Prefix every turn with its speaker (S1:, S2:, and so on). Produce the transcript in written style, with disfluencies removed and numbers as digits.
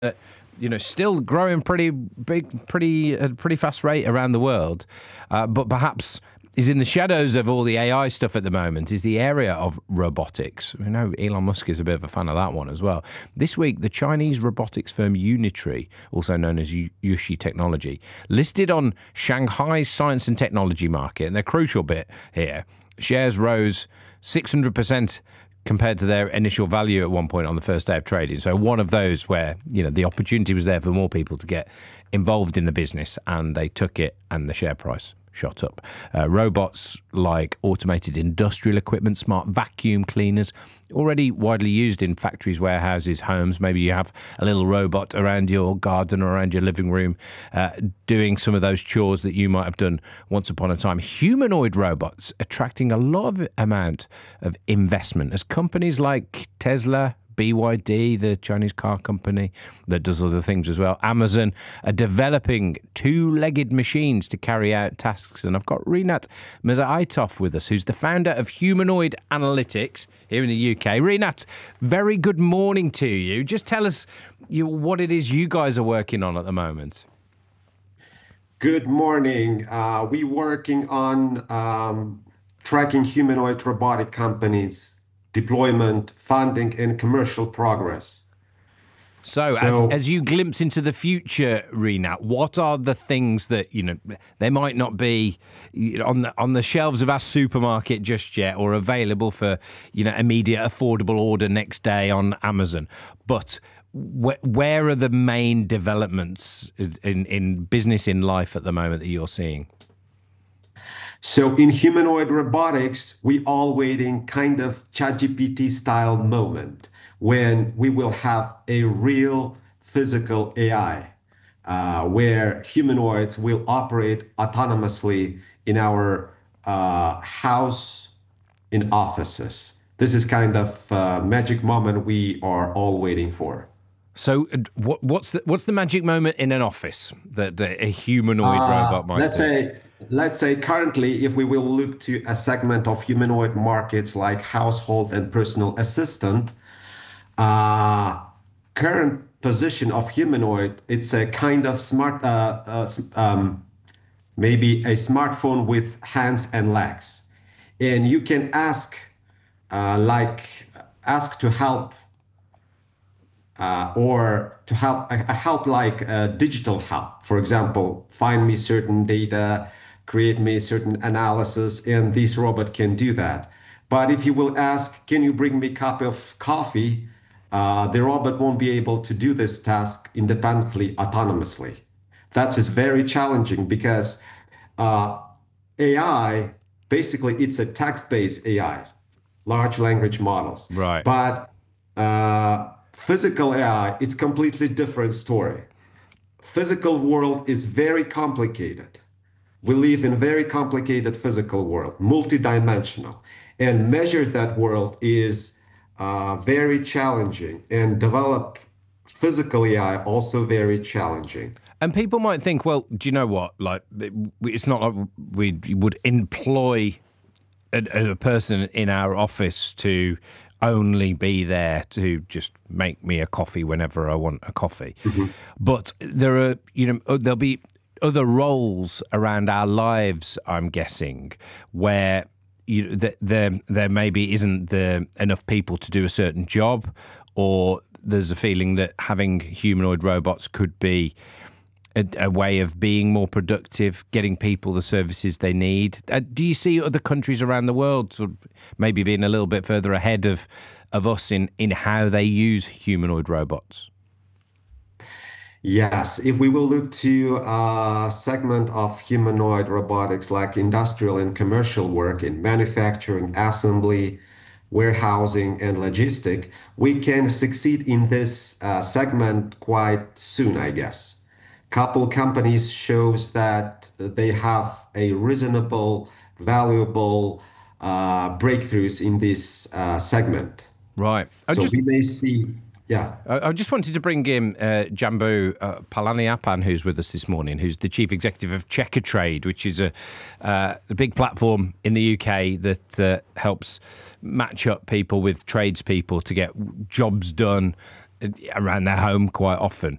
S1: still growing pretty big, pretty fast rate around the world, but perhaps is in the shadows of all the AI stuff at the moment, is the area of robotics. We know Elon Musk is a bit of a fan of that one as well. This week, the Chinese robotics firm Unitree, also known as Yushi Technology, listed on Shanghai Science and Technology Market, and the crucial bit here, shares rose 600% compared to their initial value at one point on the first day of trading. So one of those where, the opportunity was there for more people to get involved in the business, and they took it, and the share price shot up. Robots like automated industrial equipment, smart vacuum cleaners, already widely used in factories, warehouses, homes. Maybe you have a little robot around your garden or around your living room doing some of those chores that you might have done once upon a time. Humanoid robots attracting a lot of amount of investment as companies like Tesla, BYD, the Chinese car company that does other things as well, Amazon, are developing two-legged machines to carry out tasks. And I've got Rinat Mirzaitov with us, who's the founder of Humanoid Analytics here in the UK. Rinat, very good morning to you. Just tell us what it is you guys are working on at the moment.
S2: Good morning. We're working on tracking humanoid robotic companies, deployment, funding, and commercial progress.
S1: So as you glimpse into the future, Rinat, what are the things that, they might not be on the shelves of our supermarket just yet, or available for, immediate affordable order next day on Amazon, but where are the main developments in business, in life at the moment that you're seeing?
S2: So in humanoid robotics, we all waiting kind of ChatGPT style moment when we will have a real physical AI, where humanoids will operate autonomously in our house, in offices. This is kind of a magic moment we are all waiting for.
S1: So what's the magic moment in an office that a humanoid robot might do?
S2: Let's say currently, if we will look to a segment of humanoid markets like household and personal assistant, current position of humanoid, it's a kind of smart, maybe a smartphone with hands and legs, and you can ask to help. Or to help, a help like digital help. For example, find me certain data, create me certain analysis, and this robot can do that. But if you will ask, can you bring me a cup of coffee? The robot won't be able to do this task independently, autonomously. That is very challenging because AI, basically, it's a text-based AI, large language models.
S1: Right.
S2: But physical AI, it's completely different story. Physical world is very complicated. We live in a very complicated physical world, multidimensional, and measure that world is very challenging, and develop physical AI also very challenging.
S1: And people might think, well, do you know what? Like, it's not like we would employ a person in our office to only be there to just make me a coffee whenever I want a coffee. Mm-hmm. But there are, there'll be other roles around our lives, I'm guessing, where there maybe isn't enough people to do a certain job, or there's a feeling that having humanoid robots could be a way of being more productive, getting people the services they need. Do you see other countries around the world sort of maybe being a little bit further ahead of us in how they use humanoid robots?
S2: Yes, if we will look to a segment of humanoid robotics like industrial and commercial work in manufacturing, assembly, warehousing, and logistic, we can succeed in this segment quite soon, I guess. Couple companies shows that they have a reasonable, valuable breakthroughs in this segment.
S1: Right.
S2: We may see, yeah.
S1: I just wanted to bring in Jambu Palaniappan, who's with us this morning, who's the chief executive of Checkatrade, which is a big platform in the UK that helps match up people with tradespeople to get jobs done around their home quite often.